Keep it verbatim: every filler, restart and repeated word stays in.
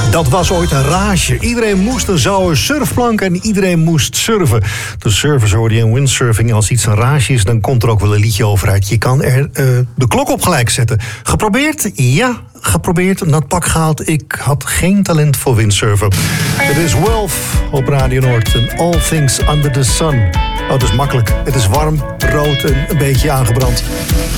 Dat was ooit een raasje. Iedereen moest een zouden surfplank en iedereen moest surfen. De surfers hoorde je in windsurfing. En als iets een raasje is, dan komt er ook wel een liedje over uit. Je kan er uh, de klok op gelijk zetten. Geprobeerd? Ja, geprobeerd. Naar het pak gehaald. Ik had geen talent voor windsurfen. Het is Wolf op Radio Noord. En All Things Under the Sun. Oh, dat is makkelijk. Het is warm, rood en een beetje aangebrand.